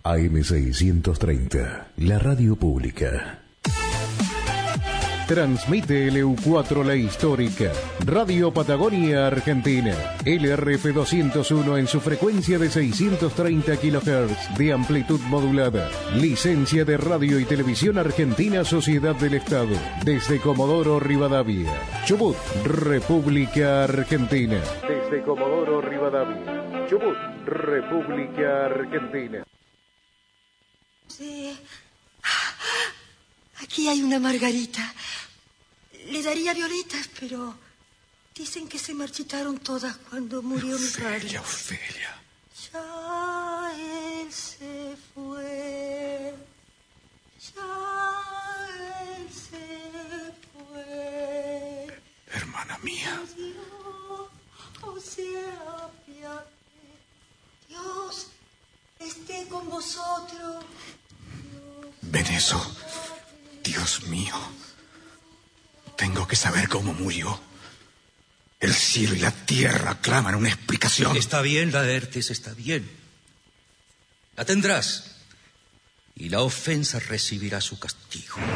AM630, la radio pública. Transmite LU4 La Histórica, Radio Patagonia Argentina, LRF 201 en su frecuencia de 630 kHz de amplitud modulada. Licencia de Radio y Televisión Argentina Sociedad del Estado, desde Comodoro Rivadavia, Chubut, República Argentina. Desde Comodoro Rivadavia, Chubut, República Argentina. Sí. Aquí hay una margarita. Le daría violetas, pero dicen que se marchitaron todas cuando murió mi padre. Ofelia. Ya él se fue. Ya él se fue. Hermana mía. O sea, Dios esté con vosotros. Venezo, Dios mío, tengo que saber cómo murió. El cielo y la tierra claman una explicación. Está bien, Laertes, está bien. La tendrás, y la ofensa recibirá su castigo.